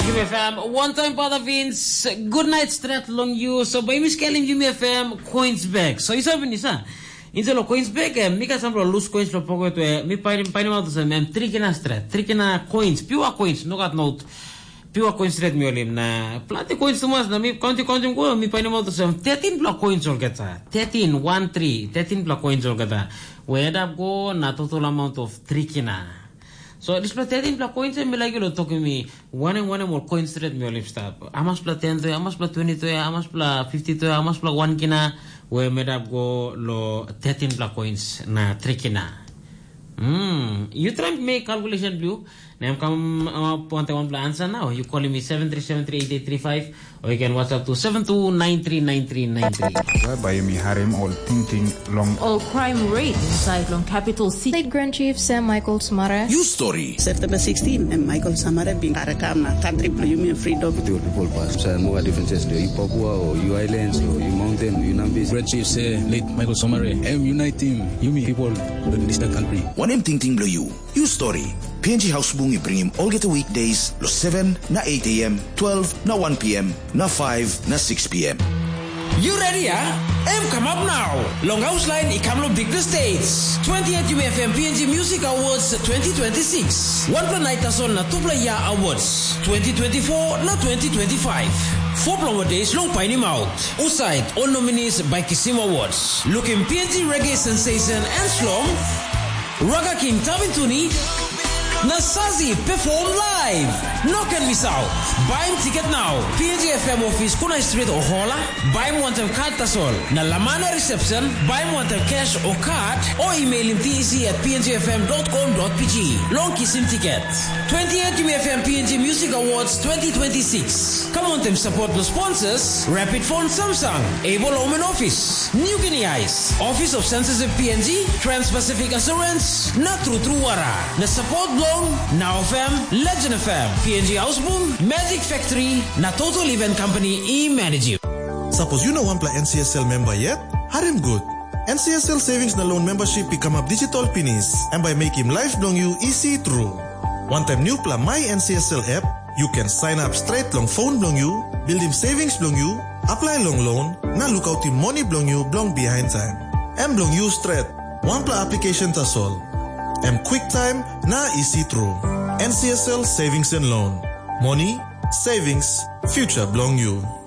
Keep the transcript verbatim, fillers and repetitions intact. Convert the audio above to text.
Jimmy F M, one time Pada Vince, good night straight long you. So by Miss Kelly Jimmy F M, coins back. So isa binisa. Insa lo coins back eh, mika sambro loose coins lo poco to eh, mi paini paini mau to sa mem trikina straight, trikina coins, pure coins, no got note. Pure coins straight mi olim na plate coins tumas na mi county county ko mi paini mau to sa thirteen block coins ol gata. thirteen one three, thirteen block coins ol gata. We end up go na total amount of trikina. So this plus thirteen plus coins and me like you talking me one and one more coins straight me olive stop. I must plus ten to I must plus twenty to I must plus fifty to I must plus one kina we made up go lo thirteen plus coins na three kina. Hmm. You try to make calculation blue. Now come uh, point one plus answer now. You calling me seven three seven three eight eight three five or you can WhatsApp to seven two nine three nine three nine three. By me harem all thinking long. All crime rate inside long capital C. State Grand Chief Sam Michael Samara. You story. September sixteenth, and Michael Samara being Karakam na country Union freedom. The people pass. So more differences. You Papua or you islands or you mountain, you Nambis. Grand Chief say late Michael Samara. M unite team. You me people in this country. One M ting ting blow you. You story. P N G House Boom you bring him all get the weekdays lo seven na eight a m, twelve na one p m, na five na six p m. You ready, huh? M come up now. Long House Line I come big the States. twentieth U F M P N G Music Awards twenty twenty-six. One plan night on na two play awards twenty twenty-four na twenty twenty-five. Four long days long pine him out. Outside all nominees by Kisim Awards. Looking P N G Reggae Sensation and Slum. Raga King Tavin Tuni. Nasazi perform live. No can miss out. Buy him ticket now. P N G F M office Kuna Street or Hola. Buy him one time card tasol. Na Lamana reception. Buy him one time cash or card. Or email him T E C at p n g f m dot com dot p g. Long kiss him ticket. twentieth U F M P N G Music Awards twenty twenty-six. Come on them support the sponsors. Rapid Phone Samsung. Able Omen Office. New Guinea Ice. Office of Censorship P N G. Trans-Pacific Assurance. Na True True Wara. Na support Now F M, Legend F M, P N G Houseboom, Magic Factory, na Total Event Company e-manage. Suppose you know one pla N C S L member yet? Harim good. N C S L Savings na Loan membership become up digital pinis and by making life long you easy through. One time new pla My N C S L app, you can sign up straight long phone long you, build him savings long you, apply long loan, na look out him money long you long behind time. And long you straight, one pla application tasol. And quick time na easy through. N C S L Savings and Loan. Money, savings, future belong you.